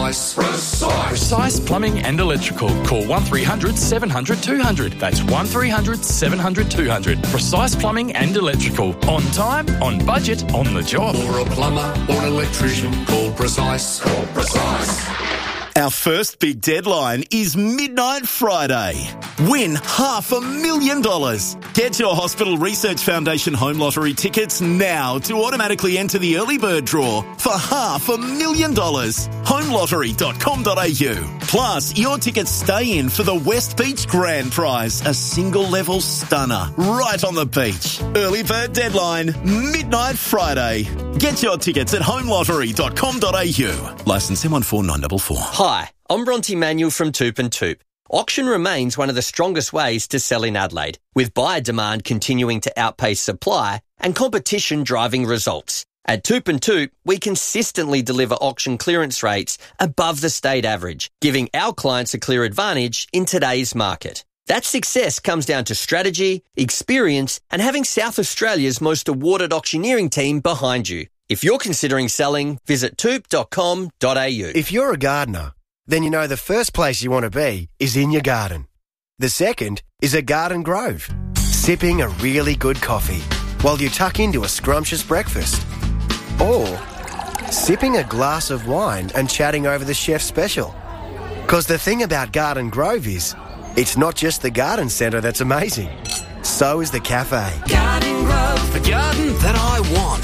Precise. Precise Plumbing and Electrical. Call 1300 700 200. That's 1300 700 200. Precise Plumbing and Electrical. On time, on budget, on the job. For a plumber or an electrician, call Precise. Call Precise. Our first big deadline is Midnight Friday. Win $500,000. Get your Hospital Research Foundation Home Lottery tickets now to automatically enter the early bird draw for $500,000. Homelottery.com.au. Plus, your tickets stay in for the West Beach Grand Prize, a single-level stunner right on the beach. Early bird deadline, Midnight Friday. Get your tickets at homelottery.com.au. Licence M14944. Hi, I'm Bronte Manuel from Toop and Toop. Auction remains one of the strongest ways to sell in Adelaide, with buyer demand continuing to outpace supply and competition driving results. At Toop and Toop, we consistently deliver auction clearance rates above the state average, giving our clients a clear advantage in today's market. That success comes down to strategy, experience, and having South Australia's most awarded auctioneering team behind you. If you're considering selling, visit toop.com.au. If you're a gardener, then you know the first place you want to be is in your garden. The second is a garden grove, sipping a really good coffee while you tuck into a scrumptious breakfast. Or sipping a glass of wine and chatting over the chef's special. Because the thing about Garden Grove is, it's not just the garden centre that's amazing. So is the cafe. Garden Grove, the garden that I want.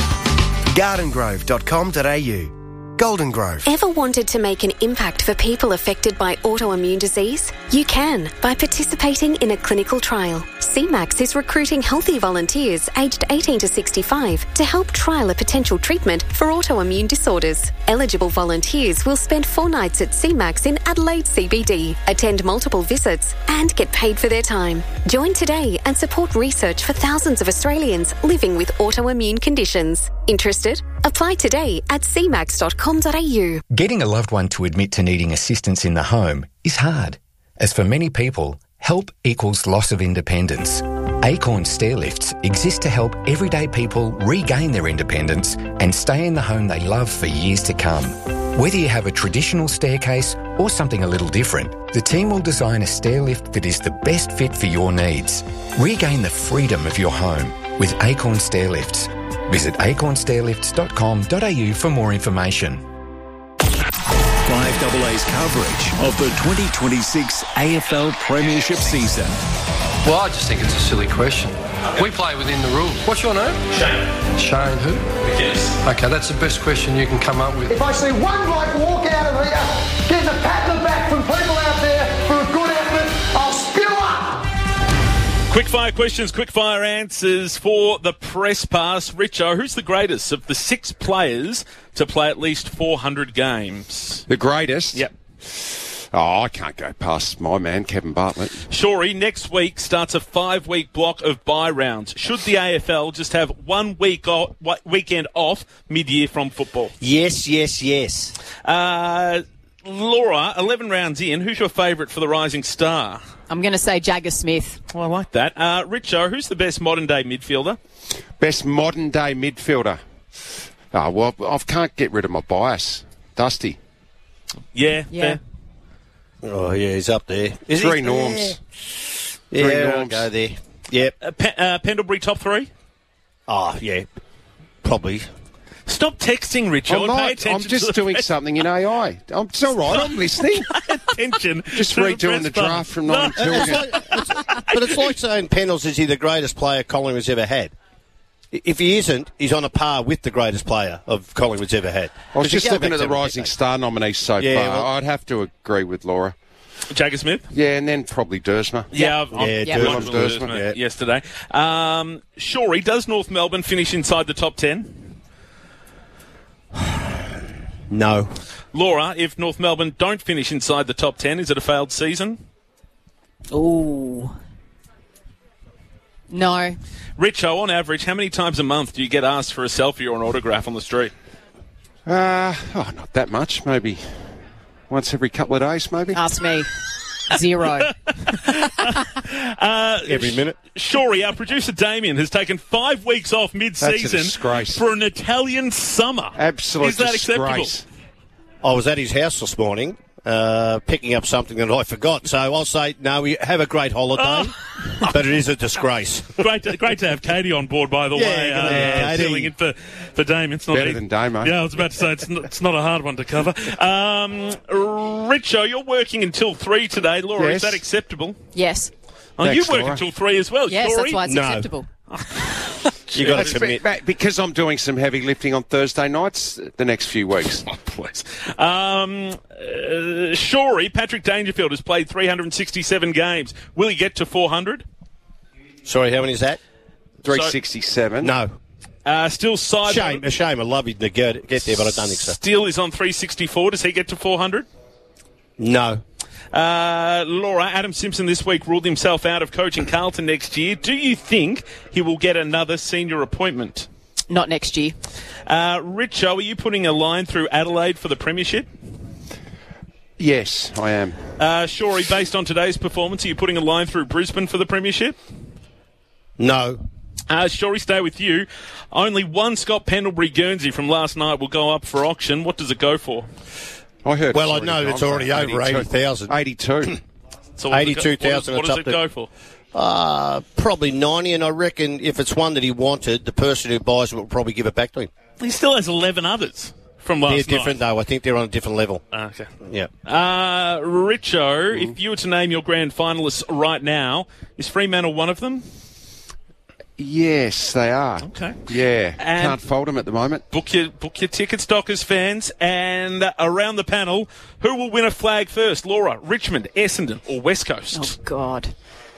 gardengrove.com.au. Golden Grove. Ever wanted to make an impact for people affected by autoimmune disease? You can by participating in a clinical trial. CMAX is recruiting healthy volunteers aged 18 to 65 to help trial a potential treatment for autoimmune disorders. Eligible volunteers will spend 4 nights at CMAX in Adelaide CBD, attend multiple visits and get paid for their time. Join today and support research for thousands of Australians living with autoimmune conditions. Interested? Apply today at cmax.com.au. Getting a loved one to admit to needing assistance in the home is hard, as for many people, help equals loss of independence. Acorn Stairlifts exist to help everyday people regain their independence and stay in the home they love for years to come. Whether you have a traditional staircase or something a little different, the team will design a stairlift that is the best fit for your needs. Regain the freedom of your home with Acorn Stairlifts. Visit acornstairlifts.com.au for more information. 5AA's coverage of the 2026 AFL Premiership season. Well, I just think it's a silly question. We play within the rules. What's your name? Shane. Shane who? Yes. Okay, that's the best question you can come up with. If I see one bloke walk out of here, get a pat on the back from people out there for a good effort, I'll spew up. Quickfire questions, quickfire answers for the press pass. Richo, who's the greatest of the 6 players to play at least 400 games? The greatest? Yep. Oh, I can't go past my man, Kevin Bartlett. Shorey, next week starts a 5-week block of bye rounds. Should the AFL just have 1 weekend off mid-year from football? Yes. Laura, 11 rounds in, who's your favourite for the Rising Star? I'm going to say Jagger Smith. Well, I like that. Richo, who's the best modern-day midfielder? Best modern-day midfielder? Oh, well, I can't get rid of my bias. Dusty. Yeah. Fair. Oh, yeah, he's up there. Is Three norms. Yeah, Three norms. I'll go there. Yep. Pendlebury top 3? Oh, yeah, probably. Stop texting, Richard. I'm just doing something in AI. It's all right. I'm listening. Attention. Just redoing the draft from 92 again. But it's like saying Pendles, is he the greatest player Collingwood's ever had? If he isn't, he's on a par with the greatest player of Collingwood's ever had. I was just looking at the Rising Star nominees so far. Well, I'd have to agree with Laura. Jagger Smith? Yeah, and then probably Dersma. Dersma yesterday. Shorey, does North Melbourne finish inside the top 10? No. Laura, if North Melbourne don't finish inside the top 10, is it a failed season? Ooh. No. Richo, on average, how many times a month do you get asked for a selfie or an autograph on the street? Not that much. Maybe once every couple of days, maybe. Ask me. 0. Every minute. Shorey, our producer Damien has taken 5 weeks off mid-season That's a disgrace. for an Italian summer. Absolute Is that disgrace. acceptable? I was at his house this morning picking up something that I forgot. So I'll say, no, we have a great holiday, but it is a disgrace. Great to have Katie on board, by the way. Filling in for Dame. It's not better than Dame, mate. Yeah, I was about to say, it's not a hard one to cover. Richo, you're working until 3 today. Laura, Yes. is that acceptable? Yes. Oh, Thanks, you work Laura. until 3 as well, Yes, Story? that's why it's acceptable. You got to commit. Because I'm doing some heavy lifting on Thursday nights the next few weeks. Oh, please. Shorey, Patrick Dangerfield has played 367 games. Will he get to 400? Sorry, how many is that? 367. No. Still side. A shame. I love you to get there, but I don't think so. Still is on 364. Does he get to 400? No. Laura, Adam Simpson this week ruled himself out of coaching Carlton next year. Do you think he will get another senior appointment? Not next year. Richo, are you putting a line through Adelaide for the premiership? Yes, I am. Shorey, based on today's performance, are you putting a line through Brisbane for the premiership? No. Shorey, stay with you. Only one Scott Pendlebury Guernsey from last night will go up for auction. What does it go for? I heard. Well, I know it's already over 80,000. 82. So 82,000. What does it go for? Probably 90, and I reckon if it's one that he wanted, the person who buys it will probably give it back to him. He still has 11 others from last night. They're different, though. I think they're on a different level. Okay. Yeah. Richo, if you were to name your grand finalists right now, is Fremantle one of them? Yes, they are. Okay. Yeah. And can't fold them at the moment. Book your tickets, Dockers fans. And around the panel, who will win a flag first? Laura, Richmond, Essendon, or West Coast? Oh, God.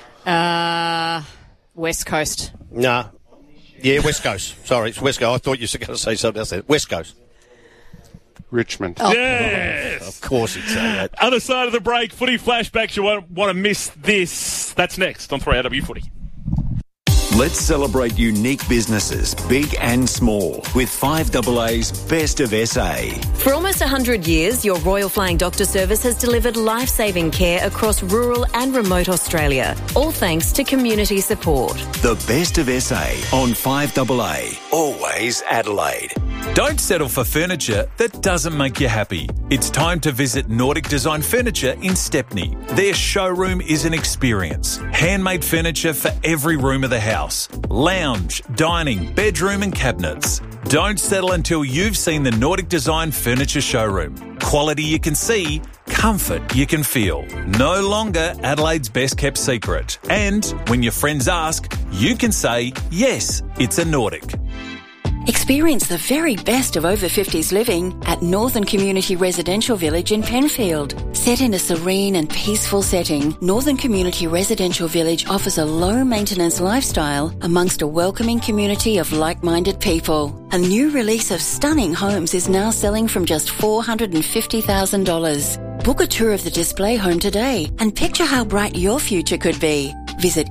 West Coast. Nah. Yeah, West Coast. Sorry, it's West Coast. I thought you were going to say something else there. West Coast. Richmond. Oh. Yes. Of course he'd say that. Other side of the break, footy flashbacks. You won't want to miss this. That's next on 3AW Footy. Let's celebrate unique businesses, big and small, with 5AA's Best of SA. For almost 100 years, your Royal Flying Doctor Service has delivered life-saving care across rural and remote Australia, all thanks to community support. The Best of SA on 5AA. Always Adelaide. Don't settle for furniture that doesn't make you happy. It's time to visit Nordic Design Furniture in Stepney. Their showroom is an experience. Handmade furniture for every room of the house. Lounge, dining, bedroom and cabinets. Don't settle until you've seen the Nordic Design Furniture showroom. Quality you can see, comfort you can feel. No longer Adelaide's best kept secret. And when your friends ask, you can say, yes, it's a Nordic. Experience the very best of over 50s living at Northern Community Residential Village in Penfield. Set in a serene and peaceful setting, Northern Community Residential Village offers a low-maintenance lifestyle amongst a welcoming community of like-minded people. A new release of stunning homes is now selling from just $450,000. Book a tour of the display home today and picture how bright your future could be. Visit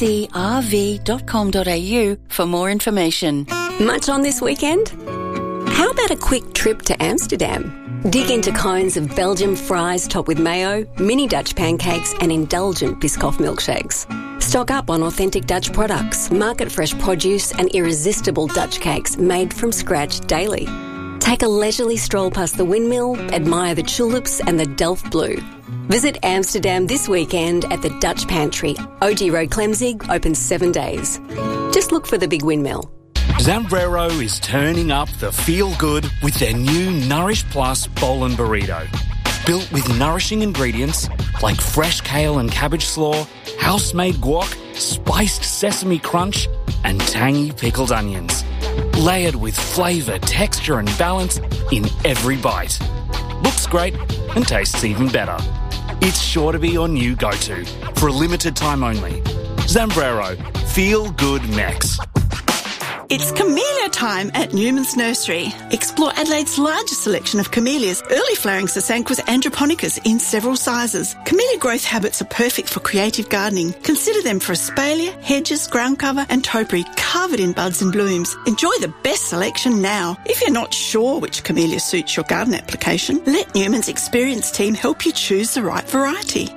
ncrv.com.au for more information. Much on this weekend? How about a quick trip to Amsterdam? Dig into cones of Belgian fries topped with mayo, mini Dutch pancakes and indulgent Biscoff milkshakes. Stock up on authentic Dutch products, market fresh produce and irresistible Dutch cakes made from scratch daily. Take a leisurely stroll past the windmill, admire the tulips and the Delft Blue. Visit Amsterdam this weekend at the Dutch Pantry. OG Road Clemzig, open 7 days. Just look for the big windmill. Zambrero is turning up the feel-good with their new Nourish Plus Bowl and Burrito. Built with nourishing ingredients like fresh kale and cabbage slaw, house-made guac, spiced sesame crunch, and tangy pickled onions. Layered with flavour, texture and balance in every bite. Looks great and tastes even better. It's sure to be your new go-to for a limited time only. Zambrero. Feel good Mex. It's camellia time at Newman's Nursery. Explore Adelaide's largest selection of camellias, early flowering Sasanquas androponicas in several sizes. Camellia growth habits are perfect for creative gardening. Consider them for espalier, hedges, ground cover and topiary covered in buds and blooms. Enjoy the best selection now. If you're not sure which camellia suits your garden application, let Newman's experienced team help you choose the right variety.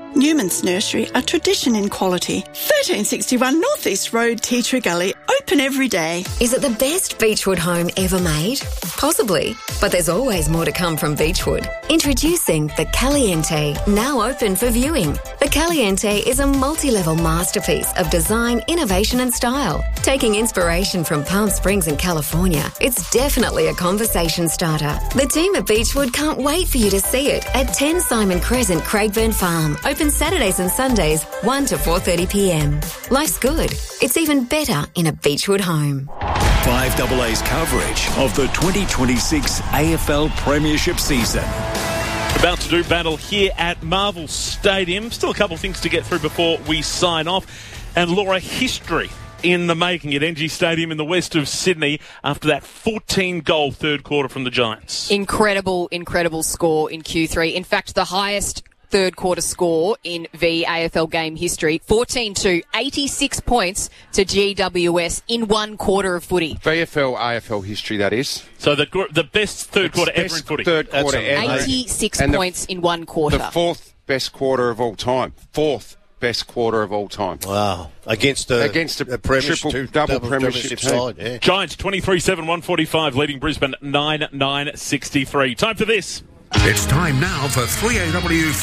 Newman's Nursery, a tradition in quality. 1361 North East Road, Tea Tree Gully, open every day. Is it the best Beechwood home ever made? Possibly, but there's always more to come from Beechwood. Introducing the Caliente, now open for viewing. The Caliente is a multi-level masterpiece of design, innovation and style. Taking inspiration from Palm Springs in California, it's definitely a conversation starter. The team at Beechwood can't wait for you to see it at 10 Simon Crescent, Craigburn Farm. Open Saturdays and Sundays, 1 to 4:30pm. Life's good. It's even better in a Beechwood home. 5AA's coverage of the 2026 AFL Premiership season. About to do battle here at Marvel Stadium. Still a couple of things to get through before we sign off. And Laura, history in the making at NG Stadium in the west of Sydney after that 14-goal third quarter from the Giants. Incredible score in Q3. In fact, the highest third quarter score in VAFL game history. 14-2, 86 points to GWS in one quarter of footy. VFL, AFL history, that is. So the best third quarter ever in footy. Third quarter ever. 86 points in one quarter. The fourth best quarter of all time. Fourth best quarter of all time. Wow. Against a double premiership side. Yeah. Giants 23-7, 145, leading Brisbane 9-9-63. Time for this. It's time now for 3AW